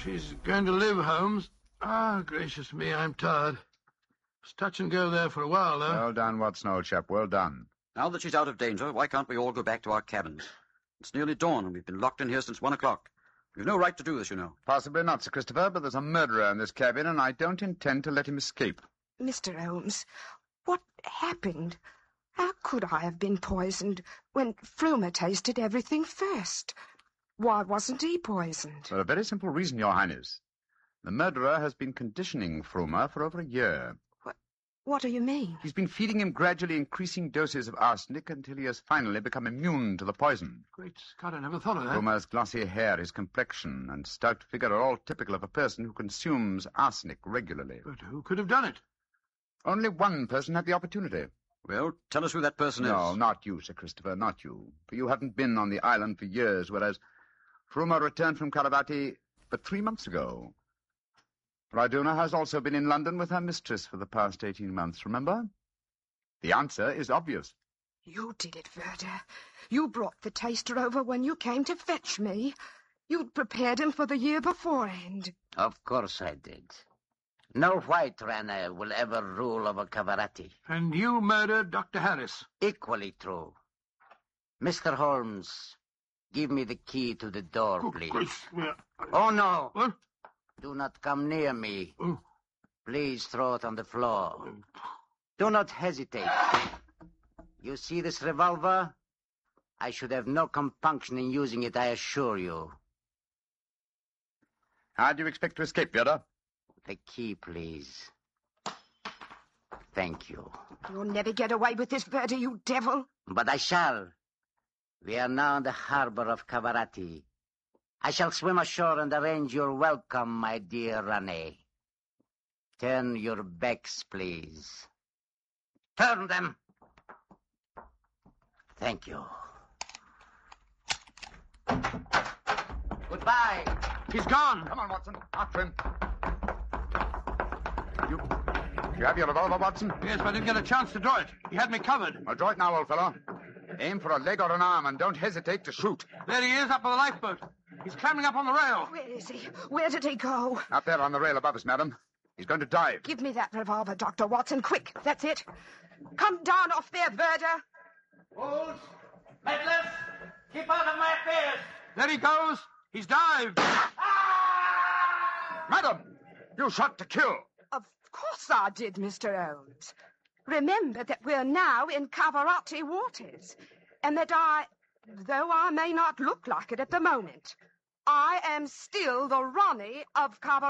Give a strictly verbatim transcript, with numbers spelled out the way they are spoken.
she's going to live, Holmes. Ah, gracious me, I'm tired. It's touch and go there for a while, though. Well done, Watson, old chap, well done. Now that she's out of danger, why can't we all go back to our cabins? It's nearly dawn, and we've been locked in here since one o'clock. We've no right to do this, you know. Possibly not, Sir Christopher, but there's a murderer in this cabin, and I don't intend to let him escape. Mister Holmes, what happened? How could I have been poisoned when Frumer tasted everything first? Why wasn't he poisoned? For a very simple reason, Your Highness. The murderer has been conditioning Frumer for over a year. What, what do you mean? He's been feeding him gradually increasing doses of arsenic until he has finally become immune to the poison. Great Scott, I never thought of that. Frumer's glossy hair, his complexion, and stout figure are all typical of a person who consumes arsenic regularly. But who could have done it? Only one person had the opportunity. Well, tell us who that person No, is. No, not you, Sir Christopher, not you. For you haven't been on the island for years, whereas Frumer returned from Caravati but three months ago. Ryduna has also been in London with her mistress for the past eighteen months, remember? The answer is obvious. You did it, Verder. You brought the taster over when you came to fetch me. You'd prepared him for the year beforehand. Of course I did. No white runner will ever rule over Cavarati. And you murdered Doctor Harris. Equally true. Mister Holmes, give me the key to the door, Oh, please. Christ, well, I- Oh, no. What? Do not come near me. Oh. Please throw it on the floor. Do not hesitate. You see this revolver? I should have no compunction in using it, I assure you. How do you expect to escape, Vera? The key, please. Thank you. You'll never get away with this, Verder, you devil. But I shall. We are now in the harbor of Cavarati. I shall swim ashore and arrange your welcome, my dear Rane. Turn your backs, please. Turn them. Thank you. Goodbye. He's gone. Come on, Watson. After him. You, you have your revolver, Watson? Yes, but I didn't get a chance to draw it. He had me covered. Well, draw it now, old fellow. Aim for a leg or an arm, and don't hesitate to shoot. There he is, up on the lifeboat. He's climbing up on the rail. Where is he? Where did he go? Up there on the rail above us, madam. He's going to dive. Give me that revolver, Doctor Watson, quick. That's it. Come down off there, Verder. Fools! Meddlers! Keep out of my affairs! There he goes. He's dived. Madam, you shot to kill. Of course I did, Mister Holmes. Remember that we're now in Cavarati waters, and that I, though I may not look like it at the moment, I am still the Ronnie of Cavarati.